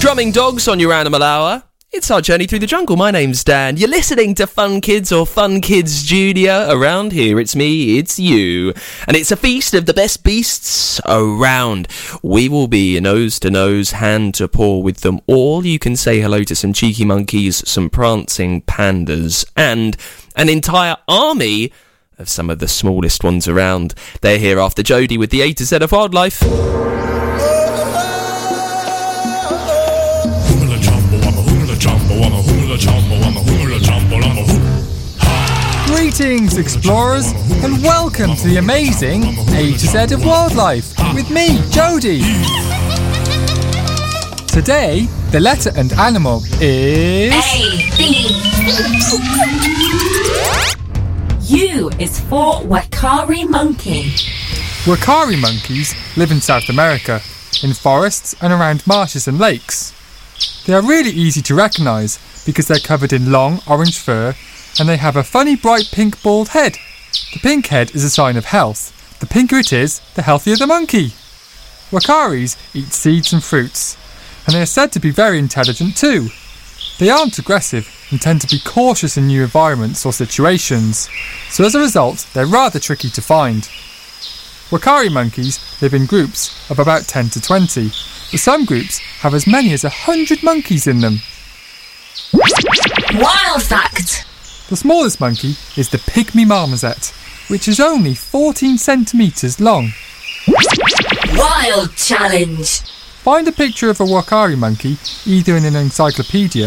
Drumming dogs on your Animal Hour. It's our journey through the jungle. My name's Dan. You're listening to Fun Kids or Fun Kids Junior. Around here, it's me, it's you. And it's a feast of the best beasts around. We will be nose to nose, hand to paw with them all. You can say hello to some cheeky monkeys, some prancing pandas, and an entire army of some of the smallest ones around. They're here after Jodie with the A to Z of wildlife. Greetings, explorers, and welcome to the amazing A to Z of wildlife with me, Jodie. Today, the letter and animal is A, B. U is for Wakari monkey. Wakari monkeys live in South America, in forests and around marshes and lakes. They are really easy to recognise because they're covered in long orange fur and they have a funny bright pink bald head. The pink head is a sign of health. The pinker it is, the healthier the monkey. Wakaris eat seeds and fruits, and they are said to be very intelligent too. They aren't aggressive and tend to be cautious in new environments or situations, so as a result they're rather tricky to find. Wakari monkeys live in groups of about 10 to 20, but some groups have as many as 100 monkeys in them. Wild fact. The smallest monkey is the pygmy marmoset, which is only 14 centimetres long. Wild challenge. Find a picture of a Wakari monkey either in an encyclopedia